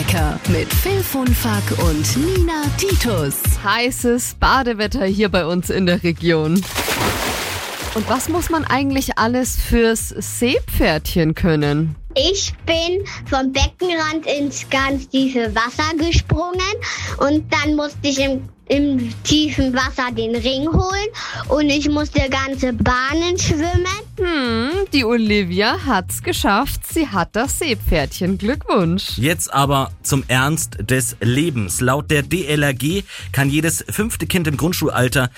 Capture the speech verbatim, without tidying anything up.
Wecker mit Phil von Fuck und Nina Titus. Heißes Badewetter hier bei uns in der Region. Und was muss man eigentlich alles fürs Seepferdchen können? Ich bin vom Beckenrand ins ganz tiefe Wasser gesprungen und dann musste ich im, im tiefen Wasser den Ring holen und ich musste ganze Bahnen schwimmen. Hm, die Olivia hat's geschafft. Sie hat das Seepferdchen. Glückwunsch. Jetzt aber zum Ernst des Lebens. Laut der D L R G kann jedes fünfte Kind im Grundschulalter